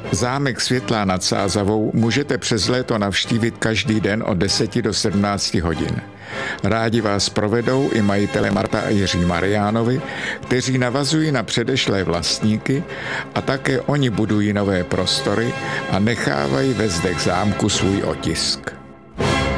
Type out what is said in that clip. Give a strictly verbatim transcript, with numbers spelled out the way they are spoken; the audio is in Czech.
Zámek Světlá nad Sázavou můžete přes léto navštívit každý den od deseti do sedmnácti hodin. Rádi vás provedou i majitele Marta a Jiří Mariánovi, kteří navazují na předešlé vlastníky a také oni budují nové prostory a nechávají ve zdech zámku svůj otisk.